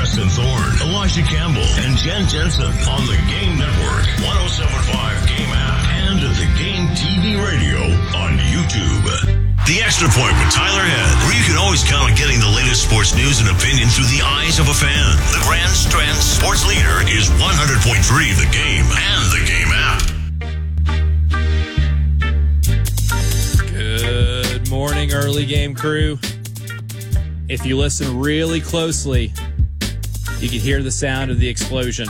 Preston Thorne, Elijah Campbell, and Jen Jensen on the Game Network, 107.5 Game app, and the Game TV radio on YouTube. The Extra Point with Tyler Head, where you can always count on getting the latest sports news and opinion through the eyes of a fan. The Grand Strand Sports Leader is 100.3 The Game and the Game app. Good morning, early game crew. If you listen really closely, you can hear the sound of the explosion.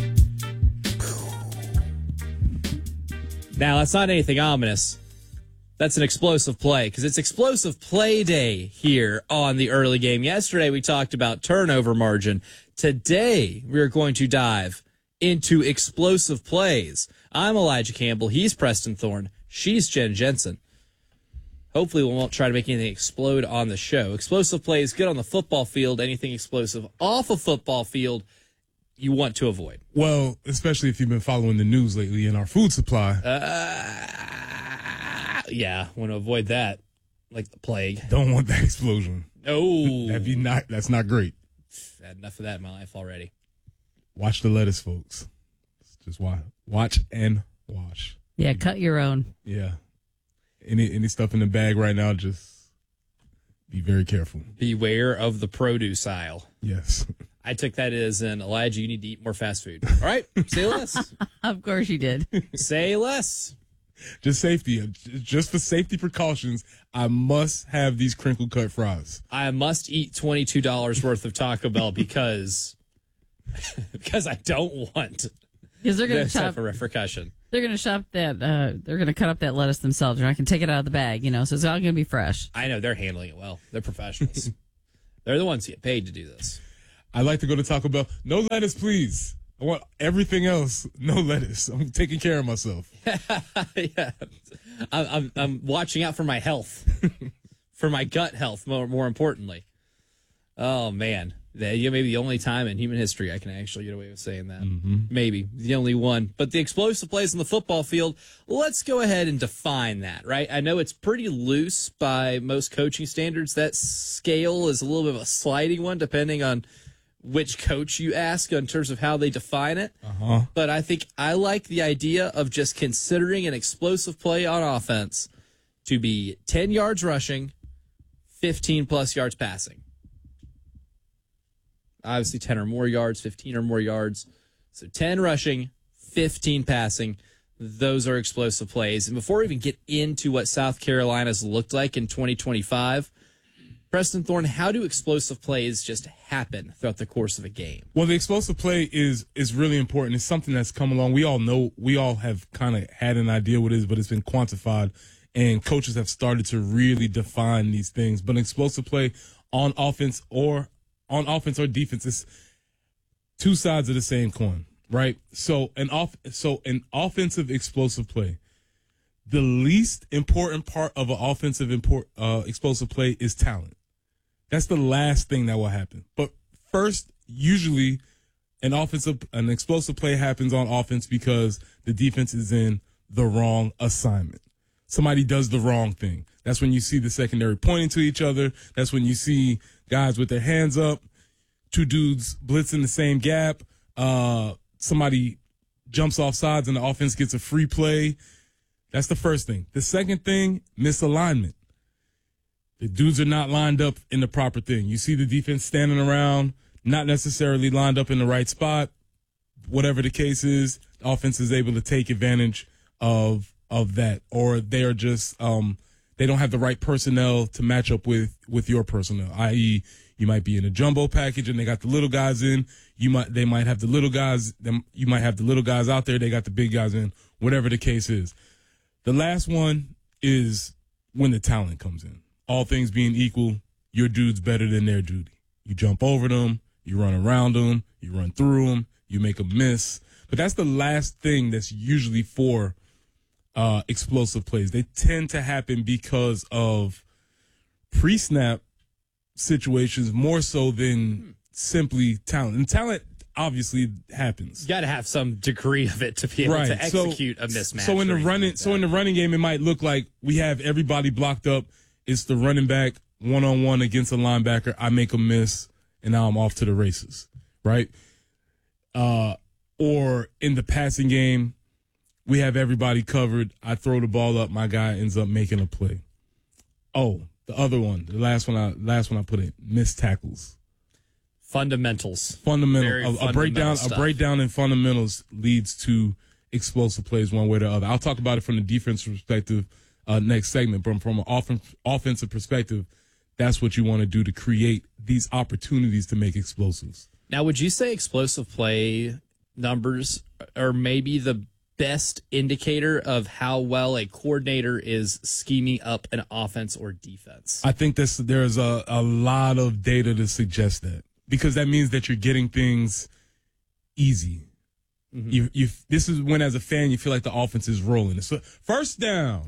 Now, that's not anything ominous. That's an explosive play, because it's explosive play day here on the early game. Yesterday, we talked about turnover margin. Today, we are going to dive into explosive plays. I'm Elijah Campbell. He's Preston Thorne. She's Jen Jensen. Hopefully, we won't try to make anything explode on the show. Explosive plays, good on the football field. Anything explosive off a football field, you want to avoid. Well, especially if you've been following the news lately in our food supply. Yeah, want to avoid that, like the plague. Don't want that explosion. No. That's not great. I've had enough of that in my life already. Watch the lettuce, folks. Just watch and wash. Yeah, cut your own. Yeah. Any stuff in the bag right now, just be very careful. Beware of the produce aisle. Yes. I took that as an, Elijah, you need to eat more fast food. All right, say less. Of course you did. Say less. Just safety. Just for safety precautions, I must have these crinkle cut fries. I must eat $22 worth of Taco Bell because I don't want Because they're going to this type of repercussion. They're going to shop that. They're going to cut up that lettuce themselves, and I can take it out of the bag. So it's all going to be fresh. I know they're handling it well. They're professionals. They're the ones who get paid to do this. I like to go to Taco Bell. No lettuce, please. I want everything else. No lettuce. I'm taking care of myself. Yeah, I'm watching out for my health, for my gut health. More importantly. Oh man. Maybe the only time in human history I can actually get away with saying that. Mm-hmm. Maybe the only one. But the explosive plays on the football field, let's go ahead and define that, right? I know it's pretty loose by most coaching standards. That scale is a little bit of a sliding one depending on which coach you ask in terms of how they define it. Uh-huh. But I think I like the idea of just considering an explosive play on offense to be 10 yards rushing, 15-plus yards passing. Obviously, 10 or more yards, 15 or more yards. So 10 rushing, 15 passing. Those are explosive plays. And before we even get into what South Carolina's looked like in 2025, Preston Thorne, how do explosive plays just happen throughout the course of a game? Well, the explosive play is really important. It's something that's come along. We all have kind of had an idea what it is, but it's been quantified, and coaches have started to really define these things. But an explosive play on offense or defense is two sides of the same coin, right? So an offensive explosive play, the least important part of an offensive explosive play is talent. That's the last thing that will happen. But first, usually an explosive play happens on offense because the defense is in the wrong assignment. Somebody does the wrong thing. That's when you see the secondary pointing to each other. That's when you see guys with their hands up, two dudes blitz in the same gap. Somebody jumps off sides and the offense gets a free play. That's the first thing. The second thing, misalignment. The dudes are not lined up in the proper thing. You see the defense standing around, not necessarily lined up in the right spot. Whatever the case is, the offense is able to take advantage of that. Or they are just they don't have the right personnel to match up with your personnel, i.e., you might be in a jumbo package and they got the little guys in. You might have the little guys out there. They got the big guys in. Whatever the case is. The last one is when the talent comes in. All things being equal, your dude's better than their dude. You jump over them, you run around them, you run through them, you make a miss. But that's the last thing that's usually for explosive plays. They tend to happen because of pre-snap situations more so than simply talent. And talent obviously happens. You got to have some degree of it to be able to execute a mismatch. So in the running game, it might look like we have everybody blocked up. It's the running back one-on-one against a linebacker. I make a miss, and now I'm off to the races. right? Or in the passing game, we have everybody covered. I throw the ball up, my guy ends up making a play. Oh, the other one, the last one I put in, missed tackles. Fundamentals. A breakdown in fundamentals leads to explosive plays one way or the other. I'll talk about it from the defensive perspective next segment, but from an offensive perspective, that's what you want to do to create these opportunities to make explosives. Now, would you say explosive play numbers are maybe the best indicator of how well a coordinator is scheming up an offense or defense? I think there's a lot of data to suggest that, because that means that you're getting things easy. Mm-hmm. This is when, as a fan, you feel like the offense is rolling. It's first down.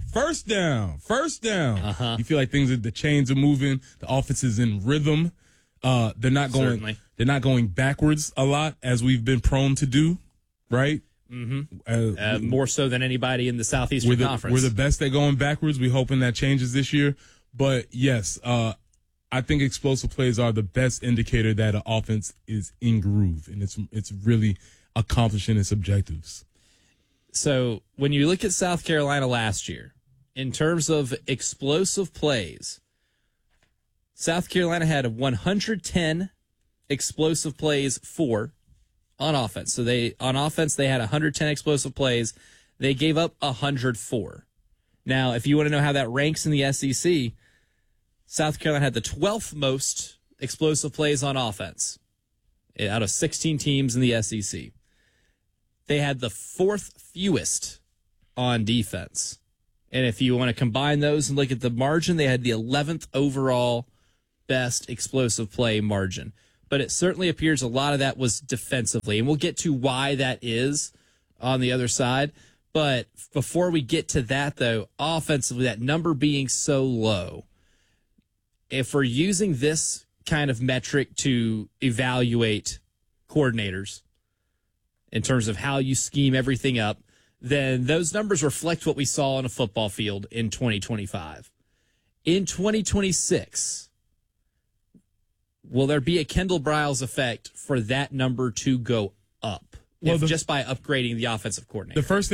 Uh-huh. You feel like the chains are moving. The offense is in rhythm. They're not going backwards a lot, as we've been prone to do, right? Mm-hmm. More so than anybody in the Southeastern Conference. We're the best at going backwards. We're hoping that changes this year. But yes, I think explosive plays are the best indicator that an offense is in groove, and it's really accomplishing its objectives. So when you look at South Carolina last year, in terms of explosive plays, South Carolina had 110 explosive plays on offense. So they had 110 explosive plays. They gave up 104. Now, if you want to know how that ranks in the SEC, South Carolina had the 12th most explosive plays on offense out of 16 teams in the SEC. They had the 4th fewest on defense. And if you want to combine those and look at the margin, they had the 11th overall best explosive play margin. But it certainly appears a lot of that was defensively. And we'll get to why that is on the other side. But before we get to that, though, offensively, that number being so low, if we're using this kind of metric to evaluate coordinators in terms of how you scheme everything up, then those numbers reflect what we saw on a football field in 2025. In 2026, will there be a Kendall Briles effect for that number to go up? Just by upgrading the offensive coordinator? The first